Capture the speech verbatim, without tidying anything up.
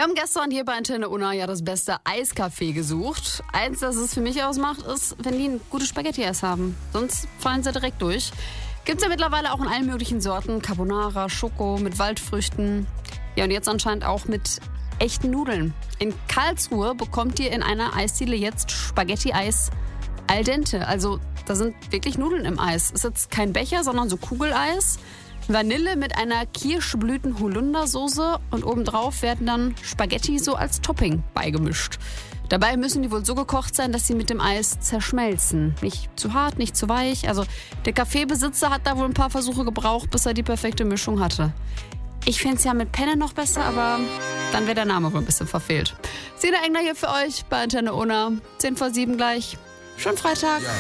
Wir haben gestern hier bei Antenne Unna ja das beste Eiscafé gesucht. Eins, das es für mich ausmacht, ist, wenn die ein gutes Spaghetti-Eis haben. Sonst fallen sie direkt durch. Gibt's ja mittlerweile auch in allen möglichen Sorten. Carbonara, Schoko, mit Waldfrüchten. Ja, und jetzt anscheinend auch mit echten Nudeln. In Karlsruhe bekommt ihr in einer Eisdiele jetzt Spaghetti-Eis al dente. Also da sind wirklich Nudeln im Eis. Ist jetzt kein Becher, sondern so Kugeleis. Vanille mit einer Kirschblüten-Holundersoße und obendrauf werden dann Spaghetti so als Topping beigemischt. Dabei müssen die wohl so gekocht sein, dass sie mit dem Eis zerschmelzen. Nicht zu hart, nicht zu weich. Also der Kaffeebesitzer hat da wohl ein paar Versuche gebraucht, bis er die perfekte Mischung hatte. Ich fände es ja mit Penne noch besser, aber dann wäre der Name wohl ein bisschen verfehlt. Sina Engler hier für euch bei Antenne Unna. zehn vor sieben gleich. Schönen Freitag. Ja.